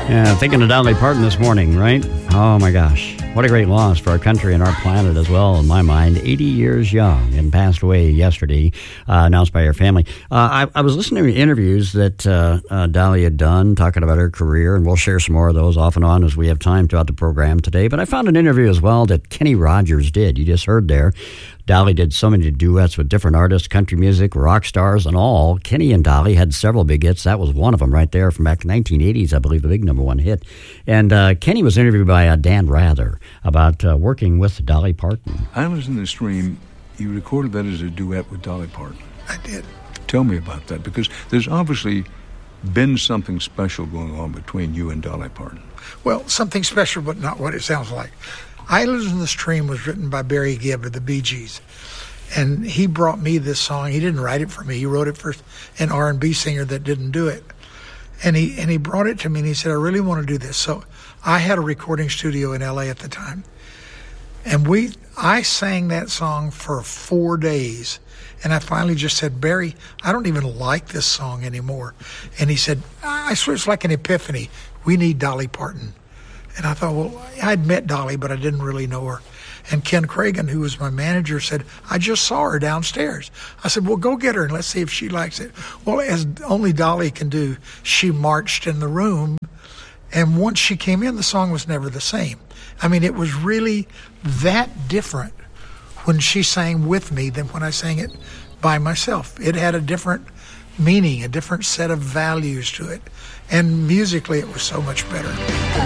Yeah, thinking of Dolly Parton this morning, right? Oh my gosh. What a great loss for our country and our planet as well, in my mind. 80 years young and passed away yesterday, announced by her family. I was listening to interviews that Dolly had done, talking about her career, and we'll share some more of those off and on as we have time throughout the program today. But I found an interview as well that Kenny Rogers did. You just heard there. Dolly did so many duets with different artists, country music, rock stars, and all. Kenny and Dolly had several big hits. That was one of them right there from back in the 1980s, I believe, the big number one hit. And Kenny was interviewed by Dan Rather about working with Dolly Parton. Islands in the Stream, you recorded that as a duet with Dolly Parton. I did. Tell me about that, because there's obviously been something special going on between you and Dolly Parton. Well, something special, but not what it sounds like. Islands in the Stream was written by Barry Gibb of the Bee Gees, and he brought me this song. He didn't write it for me. He wrote it for an R&B singer that didn't do it, and he brought it to me, and he said, I really want to do this. So I had a recording studio in L.A. at the time, and I sang that song for 4 days, and I finally just said, Barry, I don't even like this song anymore. And he said, I swear it's like an epiphany. We need Dolly Parton. And I thought, well, I'd met Dolly, but I didn't really know her. And Ken Cragen, who was my manager, said, I just saw her downstairs. I said, well, go get her and let's see if she likes it. Well, as only Dolly can do, she marched in the room. And once she came in, the song was never the same. I mean, it was really that different when she sang with me than when I sang it by myself. It had a different meaning, a different set of values to it. And musically, it was so much better.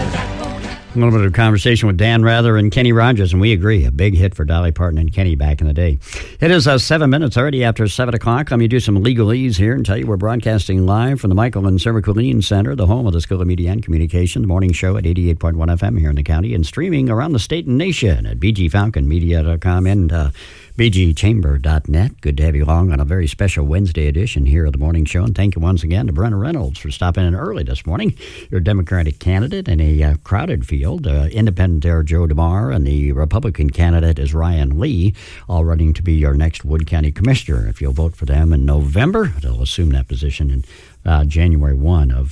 A little bit of conversation with Dan Rather and Kenny Rogers, and we agree, a big hit for Dolly Parton and Kenny back in the day. It is 7 minutes already after 7 o'clock. Let me do some legalese here and tell you we're broadcasting live from the Michael and Sarah Colleen Center, the home of the School of Media and Communication, the morning show at 88.1 FM here in the county, and streaming around the state and nation at bgfalconmedia.com and bgchamber.net. Good to have you along on a very special Wednesday edition here of the morning show. And thank you once again to Brenna Reynolds for stopping in early this morning. Your Democratic candidate in a crowded field. Independent there, Joe DeMar, and the Republican candidate is Ryan Lee, all running to be your next Wood County Commissioner. If you'll vote for them in November, they'll assume that position in January 1 of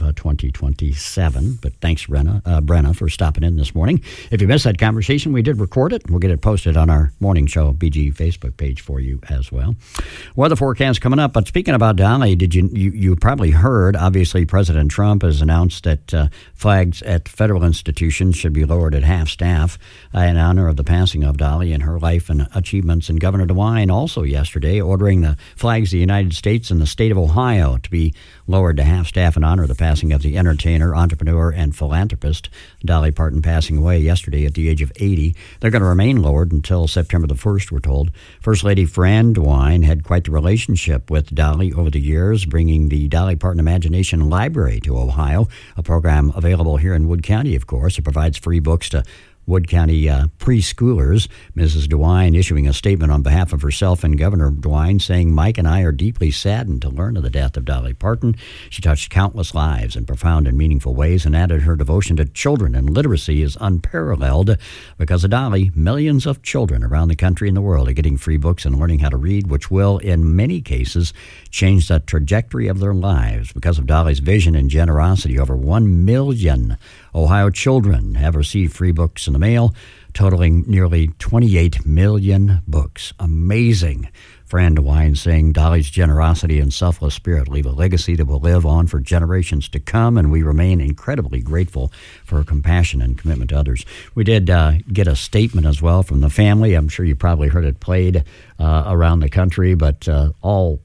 2027. But thanks, Brenna, for stopping in this morning. If you missed that conversation, we did record it. We'll get it posted on our morning show BG Facebook page for you as well. Weather forecast coming up. But speaking about Dolly, did you probably heard, obviously, President Trump has announced that flags at federal institutions should be lowered at half staff in honor of the passing of Dolly and her life and achievements. And Governor DeWine also yesterday ordering the flags of the United States and the state of Ohio to be lowered to half staff in honor of the passing of the entertainer, entrepreneur, and philanthropist Dolly Parton, passing away yesterday at the age of 80. They're going to remain lowered until September the 1st, we're told. First Lady Fran DeWine had quite the relationship with Dolly over the years, bringing the Dolly Parton Imagination Library to Ohio, a program available here in Wood County, of course. It provides free books to Wood County preschoolers. Mrs. DeWine issuing a statement on behalf of herself and Governor DeWine saying, Mike and I are deeply saddened to learn of the death of Dolly Parton. She touched countless lives in profound and meaningful ways, and added her devotion to children and literacy is unparalleled. Because of Dolly, millions of children around the country and the world are getting free books and learning how to read, which will, in many cases, change the trajectory of their lives. Because of Dolly's vision and generosity, over 1 million Ohio children have received free books in the mail, totaling nearly 28 million books. Amazing. Fran DeWine saying Dolly's generosity and selfless spirit leave a legacy that will live on for generations to come, and we remain incredibly grateful for her compassion and commitment to others. We did get a statement as well from the family. I'm sure you probably heard it played around the country, but all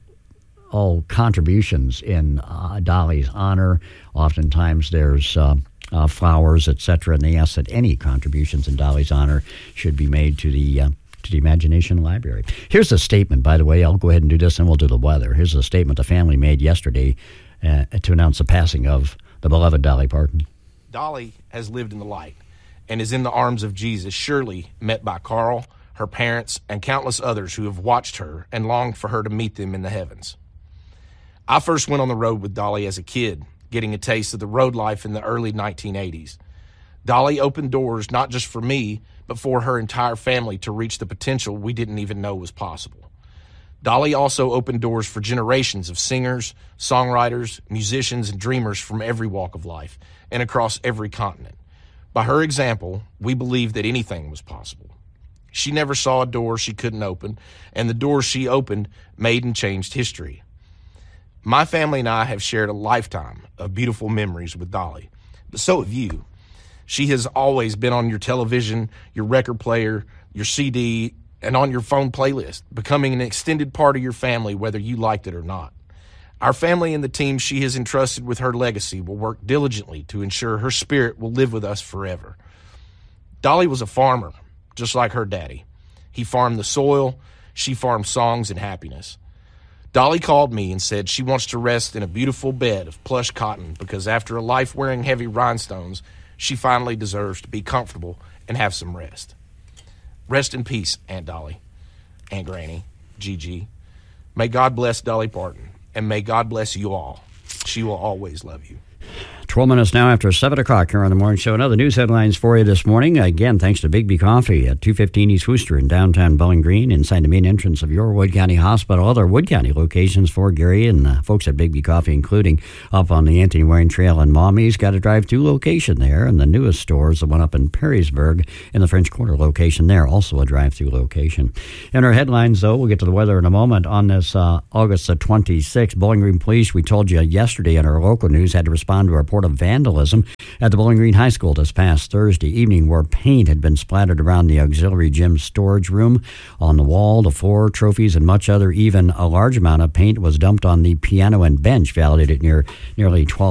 contributions in Dolly's honor. Oftentimes there's flowers, etc., and they ask that any contributions in Dolly's honor should be made to the Imagination Library. Here's a statement, by the way. I'll go ahead and do this, and we'll do the weather. Here's a statement the family made yesterday to announce the passing of the beloved Dolly Parton. Dolly has lived in the light and is in the arms of Jesus, surely met by Carl, her parents, and countless others who have watched her and longed for her to meet them in the heavens. I first went on the road with Dolly as a kid, getting a taste of the road life in the early 1980s. Dolly opened doors not just for me, but for her entire family to reach the potential we didn't even know was possible. Dolly also opened doors for generations of singers, songwriters, musicians, and dreamers from every walk of life and across every continent. By her example, we believed that anything was possible. She never saw a door she couldn't open, and the doors she opened made and changed history. My family and I have shared a lifetime of beautiful memories with Dolly, but so have you. She has always been on your television, your record player, your CD, and on your phone playlist, becoming an extended part of your family, whether you liked it or not. Our family and the team she has entrusted with her legacy will work diligently to ensure her spirit will live with us forever. Dolly was a farmer, just like her daddy. He farmed the soil, she farmed songs and happiness. Dolly called me and said she wants to rest in a beautiful bed of plush cotton because after a life wearing heavy rhinestones, she finally deserves to be comfortable and have some rest. Rest in peace, Aunt Dolly, Aunt Granny, Gigi. May God bless Dolly Parton, and may God bless you all. She will always love you. 12 minutes now after 7 o'clock here on the Morning Show. Another news headlines for you this morning. Again, thanks to Bigby Coffee at 215 East Wooster in downtown Bowling Green, inside the main entrance of your Wood County Hospital. Other Wood County locations for Gary and folks at Bigby Coffee, including up on the Anthony Wayne Trail in Maumee. Got a drive-through location there, and the newest store is the one up in Perrysburg in the French Quarter location there, also a drive-through location. In our headlines, though, we'll get to the weather in a moment. On this August the 26th, Bowling Green Police, we told you yesterday in our local news, had to respond to a report of vandalism at the Bowling Green High School this past Thursday evening, where paint had been splattered around the auxiliary gym storage room, on the wall, the floor, trophies, and much other. Even a large amount of paint was dumped on the piano and bench, valued at nearly $12.